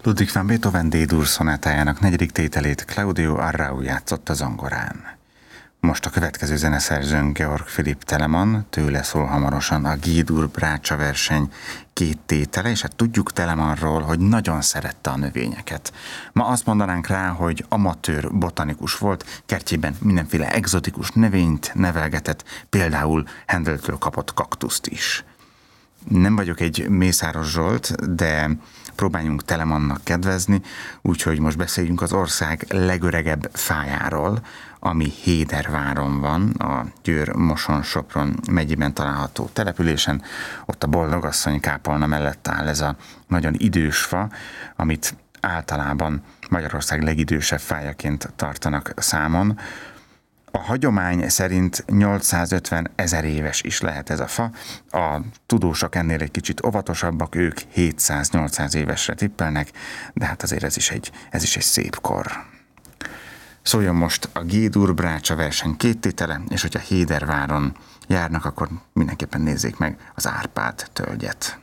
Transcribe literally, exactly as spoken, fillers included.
Ludwig van Beethoven D-dur szonátájának negyedik tételét Claudio Arrau játszott a zongorán. Most a következő zeneszerzőnk Georg Philipp Telemann, tőle szól hamarosan a G-dur brácsa verseny két tétele, és hát tudjuk Telemannról, hogy nagyon szerette a növényeket. Ma azt mondanánk rá, hogy amatőr botanikus volt, kertjében mindenféle egzotikus növényt nevelgetett, például Handeltől kapott kaktuszt is. Nem vagyok egy Mészáros Zsolt, de próbáljunk Telemannak kedvezni, úgyhogy most beszéljünk az ország legöregebb fájáról, ami Héderváron van, a Győr-Moson-Sopron megyében található településen. Ott a Boldogasszony kápolna mellett áll ez a nagyon idős fa, amit általában Magyarország legidősebb fájaként tartanak számon. A hagyomány szerint nyolcszázötven ezer éves is lehet ez a fa. A tudósok ennél egy kicsit óvatosabbak, ők hétszáz-nyolcszáz évesre tippelnek, de hát azért ez is egy, ez is egy szép kor. Szóljon most a G-dur brácsa verseny két tétele, és hogyha Héderváron járnak, akkor mindenképpen nézzék meg az Árpád tölgyet.